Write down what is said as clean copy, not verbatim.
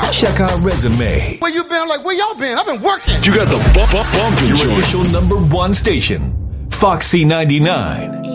Check our resume. Where you been? Like, where y'all been? I've been working. You got the bumping Your joints. official #1 station, Foxy 99.